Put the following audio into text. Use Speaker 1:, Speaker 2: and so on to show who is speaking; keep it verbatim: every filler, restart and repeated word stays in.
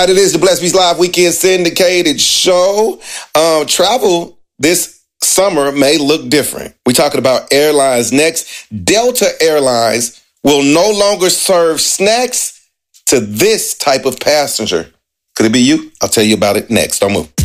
Speaker 1: right, it is the Blessed Beast Live Weekend Syndicated Show. Um, travel this summer may look different. We're talking about airlines next. Delta Airlines will no longer serve snacks to this type of passenger. Could it be you? I'll tell you about it next. Don't move.